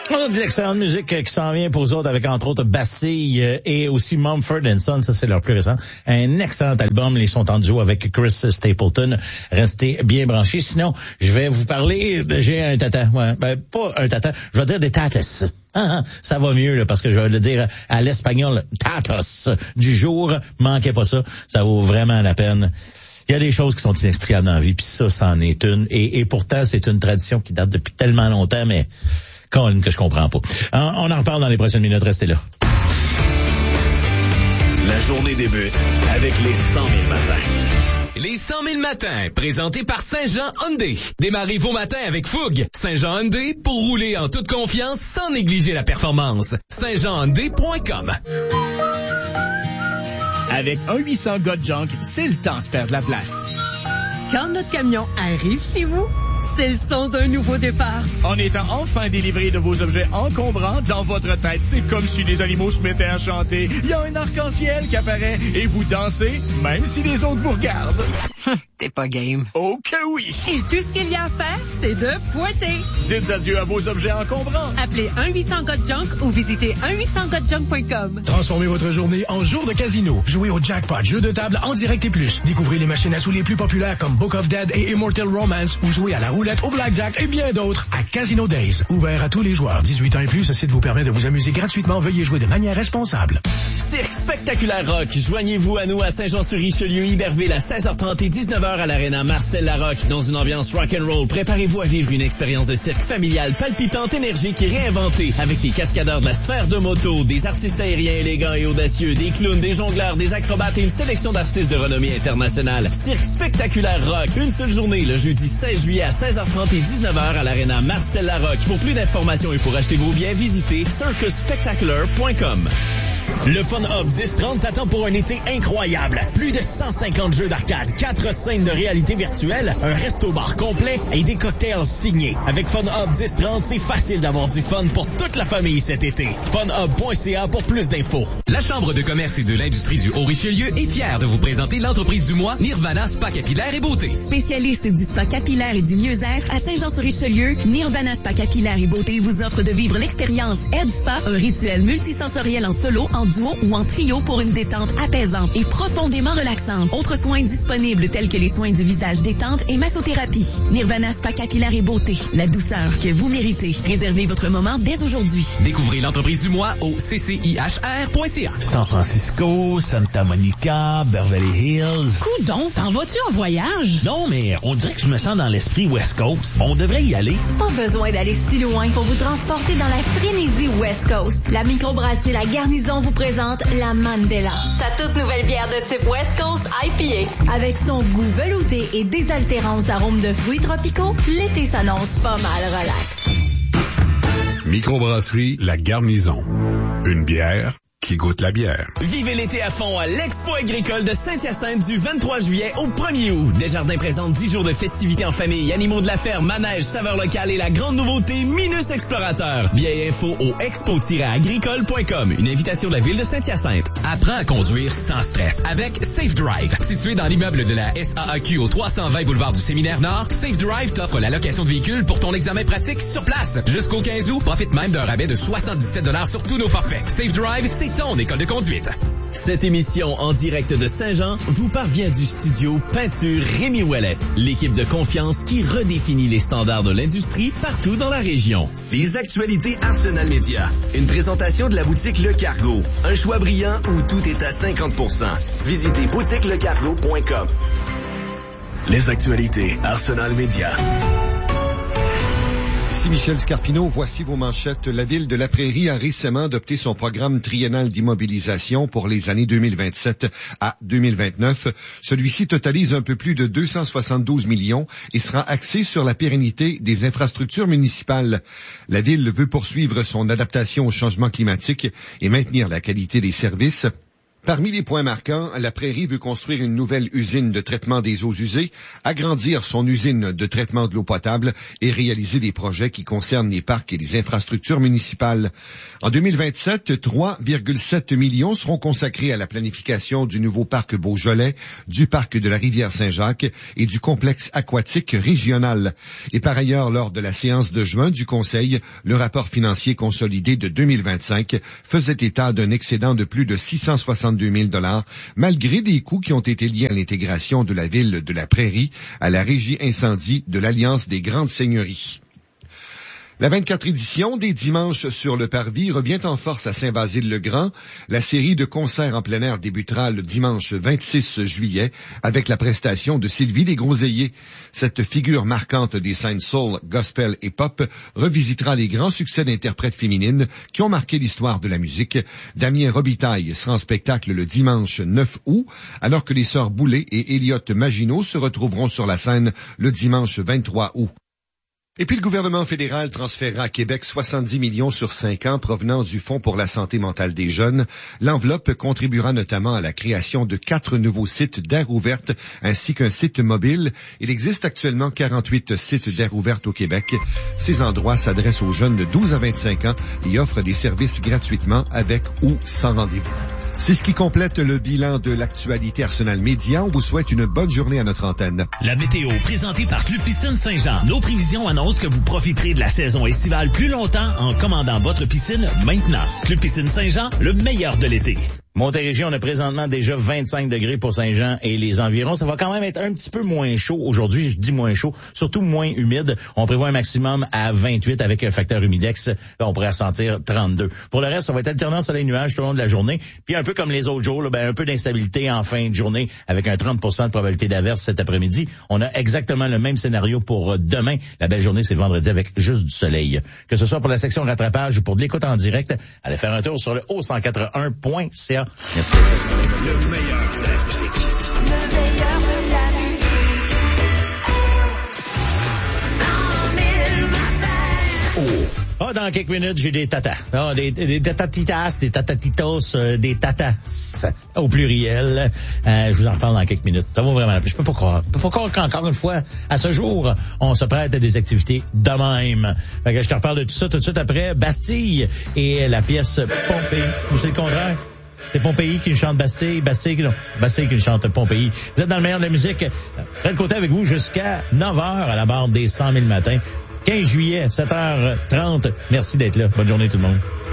On a de l'excellente musique qui s'en vient pour eux autres avec entre autres Bastille et aussi Mumford & Sons, ça c'est leur plus récent. Un excellent album, ils sont en duo avec Chris Stapleton. Restez bien branchés. Sinon, je vais vous parler, j'ai un tata, pas un tata, je vais dire des tatas. Ça va mieux là, parce que je vais le dire à l'espagnol, tatas du jour, manquez pas ça, ça vaut vraiment la peine. Il y a des choses qui sont inexplicables dans la vie, puis ça, c'en est une. Et pourtant, c'est une tradition qui date depuis tellement longtemps, mais Colin, que je comprends pas. On en reparle dans les prochaines minutes, restez là. La journée débute avec les 100 000 matins. Les 100 000 matins, présentés par Saint-Jean Hyundai. Démarrez vos matins avec fougue. Saint-Jean Hyundai, pour rouler en toute confiance sans négliger la performance. saintjeanhyundai.com. Avec un 800 God Junk, c'est le temps de faire de la place. Quand notre camion arrive chez vous, c'est le son d'un nouveau départ. En étant enfin délivré de vos objets encombrants, dans votre tête, c'est comme si les animaux se mettaient à chanter. Il y a un arc-en-ciel qui apparaît et vous dansez, même si les autres vous regardent. T'es pas game. Oh que oui! Et tout ce qu'il y a à faire, c'est de pointer. Dites adieu à vos objets encombrants. Appelez 1-800-GOT-JUNK ou visitez 1-800-GOT-JUNK.com. Transformez votre journée en jour de casino. Jouez au jackpot, jeu de table en direct et plus. Découvrez les machines à sous les plus populaires comme Book of Dead et Immortal Romance ou jouez à la roulette, au blackjack et bien d'autres à Casino Days. Ouvert à tous les joueurs. 18 ans et plus, ce site vous permet de vous amuser gratuitement. Veuillez jouer de manière responsable. Cirque Spectaculaire Rock. Joignez-vous à nous à Saint-Jean-sur-Richelieu, Iberville à 16h30 et 19h à l'Arena Marcel Larocque. Dans une ambiance rock'n'roll, préparez-vous à vivre une expérience de cirque familiale palpitante, énergique et réinventée avec des cascadeurs de la sphère de moto, des artistes aériens élégants et audacieux, des clowns, des jongleurs, des acrobates et une sélection d'artistes de renommée internationale. Cirque Spectaculaire Rock. Une seule journée, le jeudi 16 juillet à 16h30 et 19h à l'Arena Marcel Larocque. Pour plus d'informations et pour acheter vos billets, visitez circusspectacular.com. Le Fun Hub 1030 t'attend pour un été incroyable. Plus de 150 jeux d'arcade, 4 scènes de réalité virtuelle, un resto-bar complet et des cocktails signés. Avec Fun Hub 1030, c'est facile d'avoir du fun pour toute la famille cet été. funhub.ca pour plus d'infos. La Chambre de commerce et de l'industrie du Haut-Richelieu est fière de vous présenter l'entreprise du mois Nirvana Spa Capillaire et Beauté. Spécialiste du spa capillaire et du mieux-être à Saint-Jean-sur-Richelieu, Nirvana Spa Capillaire et Beauté vous offre de vivre l'expérience Head Spa, un rituel multisensoriel en solo, en duo ou en trio pour une détente apaisante et profondément relaxante. Autres soins disponibles tels que les soins du visage détente et massothérapie. Nirvana Spa Capillaire et Beauté, la douceur que vous méritez. Réservez votre moment dès aujourd'hui. Découvrez l'entreprise du mois au ccihr.ca. San Francisco, Santa Monica, Beverly Hills. Coudon, t'en vas-tu en voyage? Non, mais on dirait que je me sens dans l'esprit West Coast. On devrait y aller. Pas besoin d'aller si loin pour vous transporter dans la frénésie West Coast. La microbrasserie La Garnison vous présente la Mandela, sa toute nouvelle bière de type West Coast IPA. Avec son goût velouté et désaltérant aux arômes de fruits tropicaux, l'été s'annonce pas mal relax. Microbrasserie La Garnison. Une bière qui goûte la bière. Vivez l'été à fond à l'Expo agricole de Saint-Hyacinthe du 23 juillet au 1er août. Desjardins présente 10 jours de festivités en famille, animaux de la ferme, manège, saveurs locales et la grande nouveauté Minus Explorateur. Billets et infos au expo-agricole.com. Une invitation de la ville de Saint-Hyacinthe. Apprends à conduire sans stress avec Safe Drive. Situé dans l'immeuble de la SAAQ au 320 boulevard du Séminaire Nord, Safe Drive t'offre la location de véhicules pour ton examen pratique sur place. Jusqu'au 15 août, profite même d'un rabais de 77$ sur tous nos forfaits. Safe Drive, c'est ton école de conduite. Cette émission en direct de Saint-Jean vous parvient du studio Peinture Rémi Ouellette, l'équipe de confiance qui redéfinit les standards de l'industrie partout dans la région. Les actualités Arsenal Média. Une présentation de la boutique Le Cargo. Un choix brillant où tout est à 50%. Visitez boutiquelecargo.com. Les actualités Arsenal Média. Ici Michel Scarpino, voici vos manchettes. La ville de La Prairie a récemment adopté son programme triennal d'immobilisation pour les années 2027 à 2029. Celui-ci totalise un peu plus de 272 millions et sera axé sur la pérennité des infrastructures municipales. La ville veut poursuivre son adaptation au changement climatique et maintenir la qualité des services. Parmi les points marquants, la Prairie veut construire une nouvelle usine de traitement des eaux usées, agrandir son usine de traitement de l'eau potable et réaliser des projets qui concernent les parcs et les infrastructures municipales. En 2027, 3,7 millions seront consacrés à la planification du nouveau parc Beaujolais, du parc de la Rivière-Saint-Jacques et du complexe aquatique régional. Et par ailleurs, lors de la séance de juin du Conseil, le rapport financier consolidé de 2025 faisait état d'un excédent de plus de 662 000 $, malgré des coûts qui ont été liés à l'intégration de la ville de la Prairie à la régie incendie de l'Alliance des grandes seigneuries. La 24e édition des Dimanches sur le Parvis revient en force à Saint-Basile-le-Grand. La série de concerts en plein air débutera le dimanche 26 juillet avec la prestation de Sylvie Desgroseilliers. Cette figure marquante des scènes soul, gospel et pop revisitera les grands succès d'interprètes féminines qui ont marqué l'histoire de la musique. Damien Robitaille sera en spectacle le dimanche 9 août, alors que les sœurs Boulay et Elliot Maginot se retrouveront sur la scène le dimanche 23 août. Et puis le gouvernement fédéral transférera à Québec 70 millions sur 5 ans provenant du Fonds pour la santé mentale des jeunes. L'enveloppe contribuera notamment à la création de 4 nouveaux sites d'aire ouverte ainsi qu'un site mobile. Il existe actuellement 48 sites d'aire ouverte au Québec. Ces endroits s'adressent aux jeunes de 12 à 25 ans et offrent des services gratuitement avec ou sans rendez-vous. C'est ce qui complète le bilan de l'actualité Arsenal Média. On vous souhaite une bonne journée à notre antenne. La météo, présentée par Club Piscine Saint-Jean. Nos prévisions annoncent que vous profiterez de la saison estivale plus longtemps en commandant votre piscine maintenant. Club Piscine Saint-Jean, le meilleur de l'été. Montérégie, on a présentement déjà 25 degrés pour Saint-Jean et les environs. Ça va quand même être un petit peu moins chaud aujourd'hui. Je dis moins chaud, surtout moins humide. On prévoit un maximum à 28 avec un facteur humidex. Là, on pourrait ressentir 32. Pour le reste, ça va être alternant soleil-nuage tout au long de la journée. Puis un peu comme les autres jours, là, un peu d'instabilité en fin de journée avec un 30% de probabilité d'averse cet après-midi. On a exactement le même scénario pour demain. La belle journée, c'est le vendredi avec juste du soleil. Que ce soit pour la section rattrapage ou pour de l'écoute en direct, allez faire un tour sur le haut181.ca. Merci. Le meilleur de la musique. Le meilleur de la musique. 100 000 Oh. Ah, dans quelques minutes, j'ai des tatas. Ah, des tatatitas, des tatatitos, des tatas au pluriel. Je vous en parle dans quelques minutes. Ça vaut vraiment. Je peux pas croire qu'encore une fois, à ce jour, on se prête à des activités de même. Fait que je te reparle de tout ça tout de suite après. Bastille et la pièce Pompéi. Ou c'est le contraire? C'est Pompéi qui nous chante Bastille qui nous chante Pompéi. Vous êtes dans le meilleur de la musique. Fred Côté avec vous jusqu'à 9h à la barre des 100 000 matins. 15 juillet, 7h30. Merci d'être là. Bonne journée tout le monde.